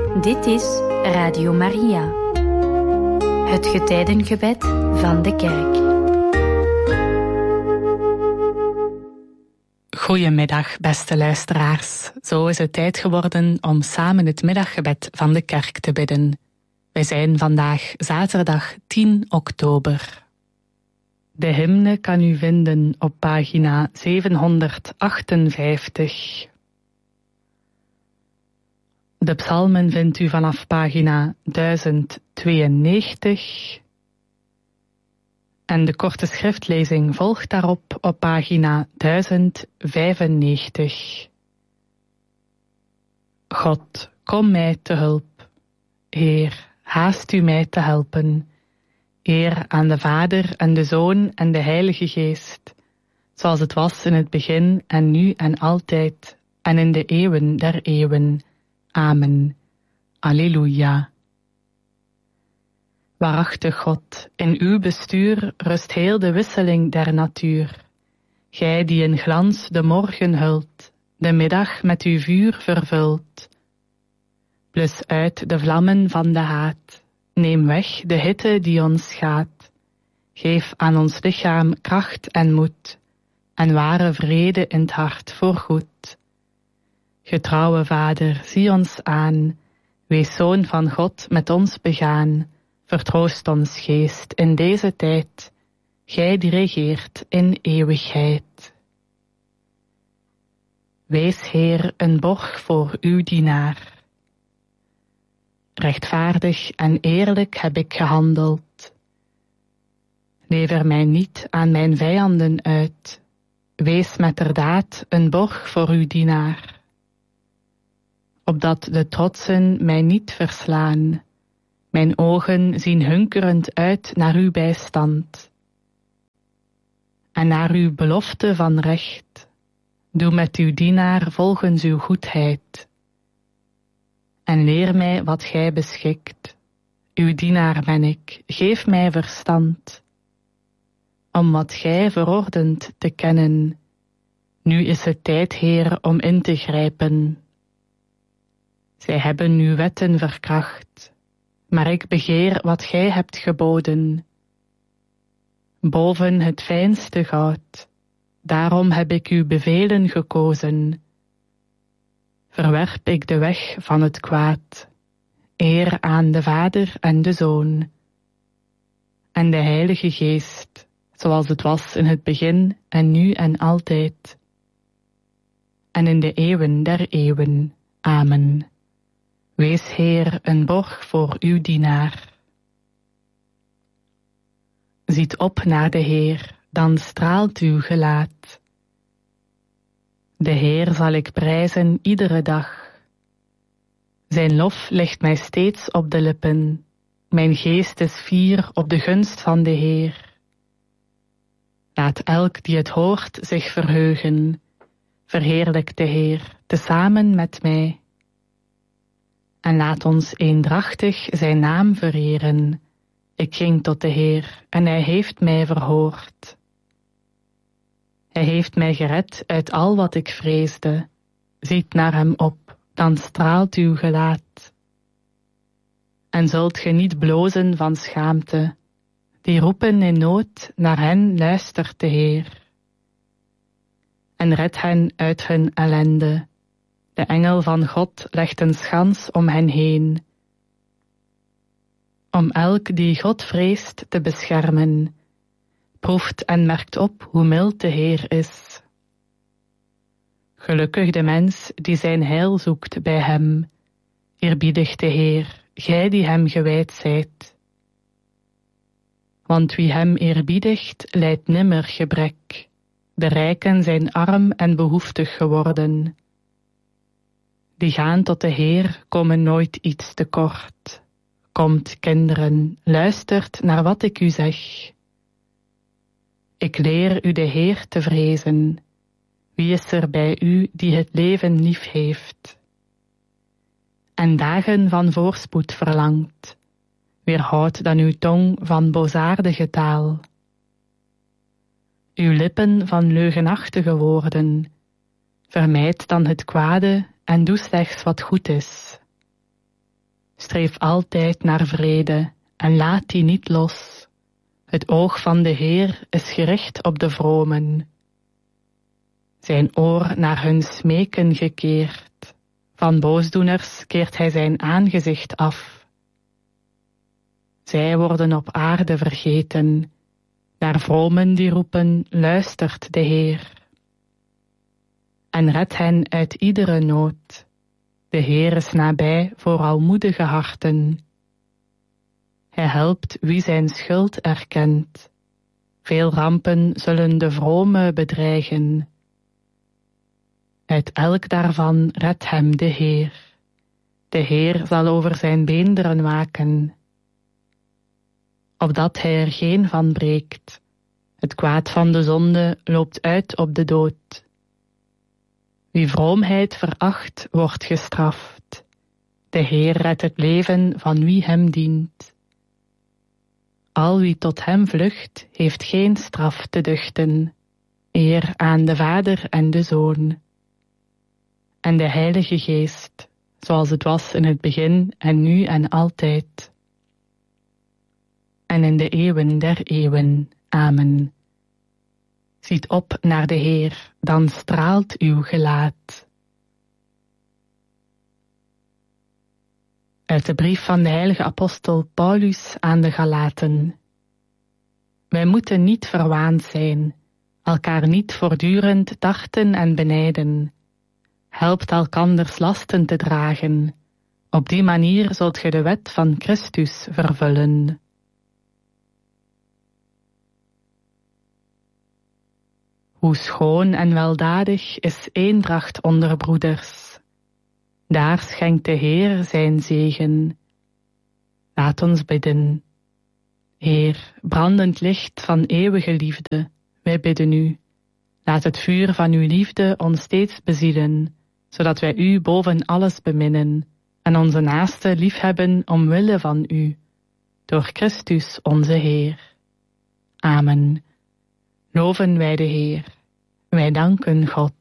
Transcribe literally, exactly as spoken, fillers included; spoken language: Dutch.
Dit is Radio Maria, het getijdengebed van de kerk. Goedemiddag, beste luisteraars. Zo is het tijd geworden om samen het middaggebed van de kerk te bidden. Wij zijn vandaag zaterdag tien oktober. De hymne kan u vinden op pagina zevenhonderdachtenvijftig. De psalmen vindt u vanaf pagina duizend tweeënnegentig. En de korte schriftlezing volgt daarop op pagina duizend vijfennegentig. God, kom mij te hulp. Heer, haast u mij te helpen. Eer aan de Vader en de Zoon en de Heilige Geest, zoals het was in het begin en nu en altijd en in de eeuwen der eeuwen. Amen. Alleluia. Waarachtig God, in uw bestuur rust heel de wisseling der natuur. Gij die in glans de morgen hult, de middag met uw vuur vervult. Blus uit de vlammen van de haat, neem weg de hitte die ons schaadt. Geef aan ons lichaam kracht en moed, en ware vrede in het hart voorgoed. Getrouwe Vader, zie ons aan, wees Zoon van God met ons begaan, vertroost ons geest in deze tijd, gij die regeert in eeuwigheid. Wees Heer een borg voor uw dienaar. Rechtvaardig en eerlijk heb ik gehandeld. Lever mij niet aan mijn vijanden uit, wees metterdaad een borg voor uw dienaar. Opdat de trotsen mij niet verslaan, mijn ogen zien hunkerend uit naar uw bijstand. En naar uw belofte van recht, doe met uw dienaar volgens uw goedheid. En leer mij wat gij beschikt, uw dienaar ben ik, geef mij verstand. Om wat gij verordent te kennen, nu is het tijd, Heer, om in te grijpen. Zij hebben uw wetten verkracht, maar ik begeer wat gij hebt geboden. Boven het fijnste goud, daarom heb ik uw bevelen gekozen. Verwerp ik de weg van het kwaad, eer aan de Vader en de Zoon. En de Heilige Geest, zoals het was in het begin en nu en altijd. En in de eeuwen der eeuwen. Amen. Wees Heer een borg voor uw dienaar. Ziet op naar de Heer, dan straalt uw gelaat. De Heer zal ik prijzen iedere dag. Zijn lof ligt mij steeds op de lippen. Mijn geest is fier op de gunst van de Heer. Laat elk die het hoort zich verheugen. Verheerlijk de Heer, tezamen met mij. En laat ons eendrachtig zijn naam vereren. Ik ging tot de Heer, en hij heeft mij verhoord. Hij heeft mij gered uit al wat ik vreesde. Ziet naar hem op, dan straalt uw gelaat. En zult ge niet blozen van schaamte. Die roepen in nood, naar hen luistert de Heer. En red hen uit hun ellende. De engel van God legt een schans om hen heen. Om elk die God vreest te beschermen, proeft en merkt op hoe mild de Heer is. Gelukkig de mens die zijn heil zoekt bij hem, eerbiedig de Heer, gij die hem gewijd zijt. Want wie hem eerbiedigt, lijdt nimmer gebrek, de rijken zijn arm en behoeftig geworden. Die gaan tot de Heer, komen nooit iets tekort. Komt, kinderen, luistert naar wat ik u zeg. Ik leer u de Heer te vrezen. Wie is er bij u die het leven lief heeft? En dagen van voorspoed verlangt. Weerhoud dan uw tong van boosaardige taal. Uw lippen van leugenachtige woorden. Vermijd dan het kwade en doe slechts wat goed is. Streef altijd naar vrede en laat die niet los. Het oog van de Heer is gericht op de vromen. Zijn oor naar hun smeken gekeerd. Van boosdoeners keert hij zijn aangezicht af. Zij worden op aarde vergeten. Naar vromen die roepen, luistert de Heer. En red hen uit iedere nood. De Heer is nabij voor almoedige harten. Hij helpt wie zijn schuld erkent. Veel rampen zullen de vrome bedreigen. Uit elk daarvan redt hem de Heer. De Heer zal over zijn beenderen waken, opdat hij er geen van breekt. Het kwaad van de zonde loopt uit op de dood. Wie vroomheid veracht, wordt gestraft. De Heer redt het leven van wie hem dient. Al wie tot hem vlucht, heeft geen straf te duchten. Eer aan de Vader en de Zoon. En de Heilige Geest, zoals het was in het begin en nu en altijd. En in de eeuwen der eeuwen. Amen. Ziet op naar de Heer, dan straalt uw gelaat. Uit de brief van de heilige apostel Paulus aan de Galaten. Wij moeten niet verwaand zijn, elkaar niet voortdurend tarten en benijden. Helpt elkanders lasten te dragen. Op die manier zult ge de wet van Christus vervullen. Hoe schoon en weldadig is eendracht onder broeders. Daar schenkt de Heer zijn zegen. Laat ons bidden. Heer, brandend licht van eeuwige liefde, wij bidden u. Laat het vuur van uw liefde ons steeds bezielen, zodat wij u boven alles beminnen en onze naaste liefhebben omwille van u, door Christus onze Heer. Amen. Loven wij de Heer. Wij danken God.